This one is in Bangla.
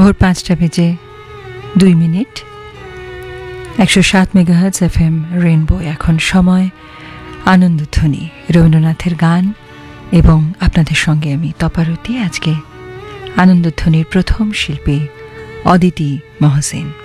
ভোর 5টা বেজে 2 মিনিট 107 মেগাহার্টজ FM রেইনবো। এখন সময় আনন্দধ্বনি, রবীন্দ্রনাথের গান, এবং আপনাদের সঙ্গে আমি তপারতী। আজকে আনন্দধ্বনির প্রথম শিল্পী অদিতি মহসিন।